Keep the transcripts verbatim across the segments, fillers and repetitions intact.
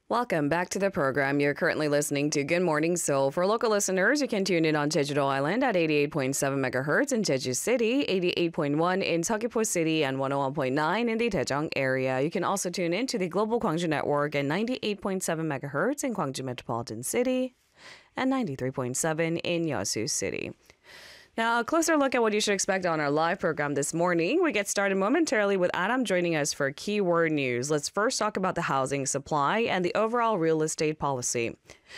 Welcome back to the program. You're currently listening to Good Morning Seoul. For local listeners, you can tune in on Jeju-do Island at eighty-eight point seven megahertz in Jeju City, eighty-eight point one in Seogwipo City, and one oh one point nine in the Daejeong area. You can also tune in to the Global Gwangju Network at ninety-eight point seven megahertz in Gwangju Metropolitan City and ninety-three point seven in Yeosu City. Now, a closer look at what you should expect on our live program this morning. We get started momentarily with Adam joining us for Keyword News. Let's first talk about the housing supply and the overall real estate policy.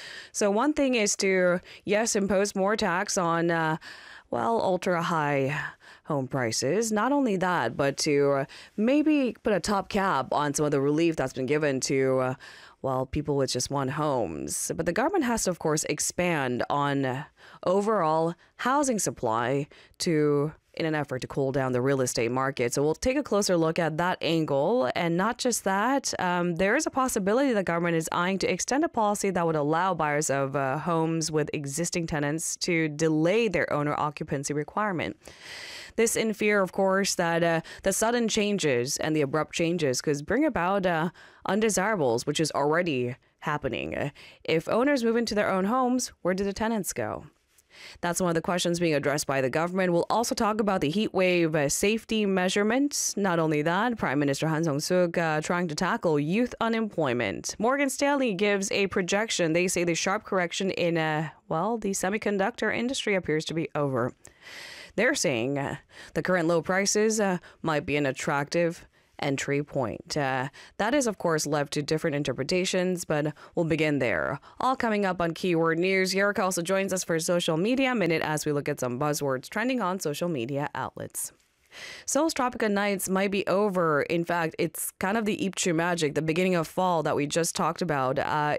So one thing is to, yes, impose more tax on, uh, well, ultra-high home prices. Not only that, but to uh, maybe put a top cap on some of the relief that's been given to uh, well, people with just one homes. But the government has to, of course, expand on overall housing supply to in an effort to cool down the real estate market. So we'll take a closer look at that angle. And not just that, um, there is a possibility the government is eyeing to extend a policy that would allow buyers of uh, homes with existing tenants to delay their owner occupancy requirement. This in fear, of course, that uh, the sudden changes and the abrupt changes could bring about uh, undesirables, which is already happening. Uh, if owners move into their own homes, where do the tenants go? That's one of the questions being addressed by the government. We'll also talk about the heat wave uh, safety measurements. Not only that, Prime Minister Han Sung-suk uh, trying to tackle youth unemployment. Morgan Stanley gives a projection. They say the sharp correction in, uh, well, the semiconductor industry appears to be over. They're saying uh, the current low prices uh, might be an attractive entry point. Uh, that is, of course, left to different interpretations, but we'll begin there. All coming up on Keyword News. Yerika also joins us for Social Media Minute as we look at some buzzwords trending on social media outlets. Seoul's tropical nights might be over. In fact, it's kind of the Ipchu magic, the beginning of fall that we just talked about. Uh,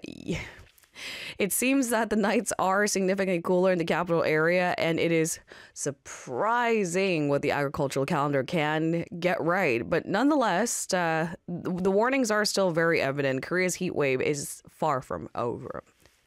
It seems that the nights are significantly cooler in the capital area, and it is surprising what the agricultural calendar can get right. But nonetheless, uh, the warnings are still very evident. Korea's heat wave is far from over.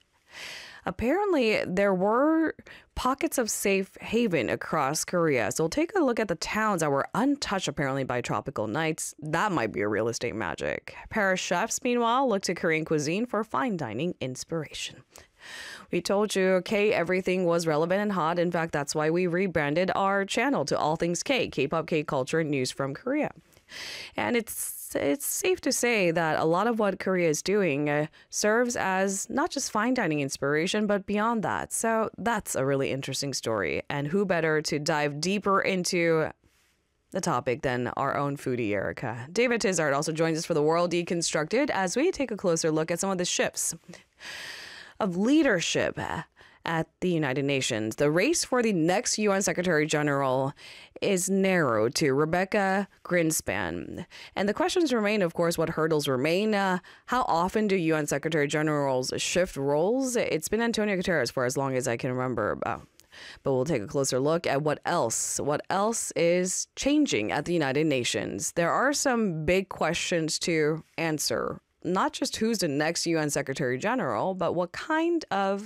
Apparently, there were pockets of safe haven across Korea. So we'll take a look at the towns that were untouched, apparently, by tropical nights. That might be a real estate magic. Paris chefs, meanwhile, look to Korean cuisine for fine dining inspiration. We told you K everything was relevant and hot. In fact, that's why we rebranded our channel to All Things K, K-pop, K-culture, and news from Korea. And it's it's safe to say that a lot of what Korea is doing uh, serves as not just fine dining inspiration, but beyond that. So that's a really interesting story. And who better to dive deeper into the topic than our own foodie, Erica. David Tizard also joins us for The World Deconstructed as we take a closer look at some of the shifts of leadership at the United Nations. The race for the next U N Secretary General is narrowed to Rebecca Greenspan. And the questions remain, of course, what hurdles remain? Uh, how often do U N Secretary Generals shift roles? It's been Antonio Guterres for as long as I can remember. Uh, but we'll take a closer look at what else, what else is changing at the United Nations. There are some big questions to answer. Not just who's the next U N Secretary General, but what kind of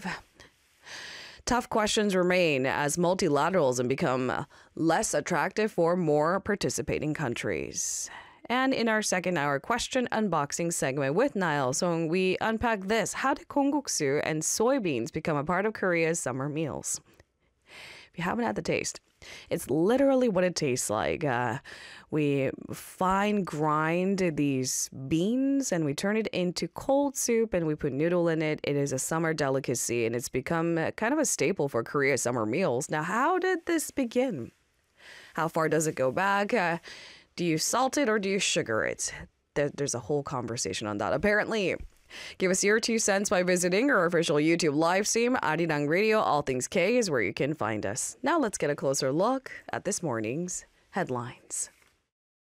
tough questions remain as multilateralism become less attractive for more participating countries. And in our second hour question unboxing segment with Niall Song, we unpack this. How did kongguksu and soybeans become a part of Korea's summer meals? If you haven't had the taste, it's literally what it tastes like. Uh, we fine grind these beans and we turn it into cold soup and we put noodle in it. It is a summer delicacy and it's become kind of a staple for Korea's summer meals. Now, how did this begin? How far does it go back? Uh, do you salt it or do you sugar it? There, there's a whole conversation on that. Apparently, give us your two cents by visiting our official YouTube live stream, Arirang Radio. All Things K is where you can find us. Now let's get a closer look at this morning's headlines.